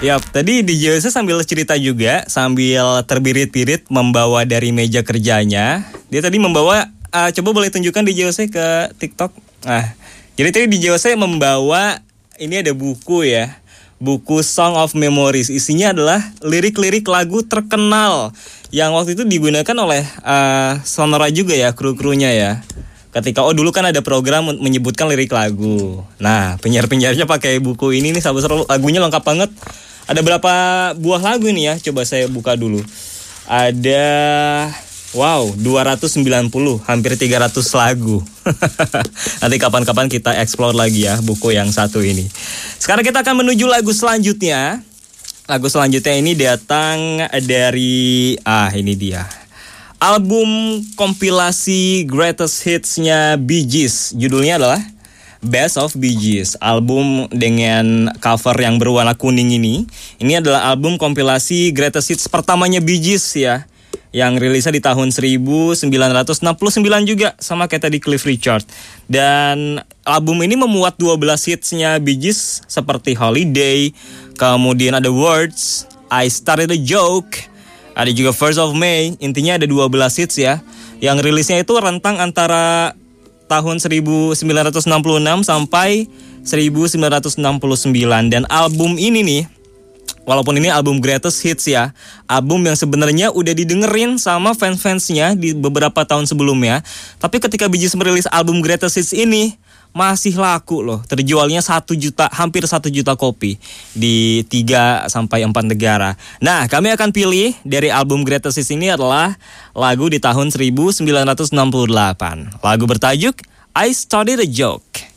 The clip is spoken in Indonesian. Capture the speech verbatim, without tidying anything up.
Yap, tadi D J Ose sambil cerita juga, sambil terbirit-birit membawa dari meja kerjanya. Dia tadi membawa, uh, coba boleh tunjukkan D J Ose ke TikTok. Nah, jadi tadi D J Ose membawa, ini ada buku ya, buku Song of Memories. Isinya adalah lirik-lirik lagu terkenal yang waktu itu digunakan oleh uh, Sonora juga ya, kru-krunya ya. Ketika, oh dulu kan ada program menyebutkan lirik lagu. Nah, penyiar-penyiarnya pakai buku ini nih, sahabat, lagunya lengkap banget. Ada berapa buah lagu ini ya? Coba saya buka dulu. Ada, wow, dua ratus sembilan puluh, hampir tiga ratus lagu. Nanti kapan-kapan kita explore lagi ya buku yang satu ini. Sekarang kita akan menuju lagu selanjutnya. Lagu selanjutnya ini datang dari, ah ini dia, album kompilasi greatest hits-nya Bee Gees. Judulnya adalah Best of Bee Gees. Album dengan cover yang berwarna kuning ini. Ini adalah album kompilasi greatest hits pertamanya Bee Gees ya, yang rilisnya di tahun seribu sembilan ratus enam puluh sembilan juga, sama kayak tadi Cliff Richard. Dan album ini memuat dua belas hitsnya Bee Gees seperti Holiday, kemudian ada Words, I Started a Joke, ada juga First of May. Intinya ada dua belas hits ya, yang rilisnya itu rentang antara tahun seribu sembilan ratus enam puluh enam sampai seribu sembilan ratus enam puluh sembilan. Dan album ini nih, walaupun ini album greatest hits ya, album yang sebenarnya udah didengerin sama fans-fansnya di beberapa tahun sebelumnya, tapi ketika Bee Gees merilis album greatest hits ini, masih laku loh. Terjualnya satu juta, hampir satu juta kopi di tiga sampai empat negara. Nah, kami akan pilih dari album greatest hits ini adalah lagu di tahun seribu sembilan ratus enam puluh delapan. Lagu bertajuk I Started a Joke.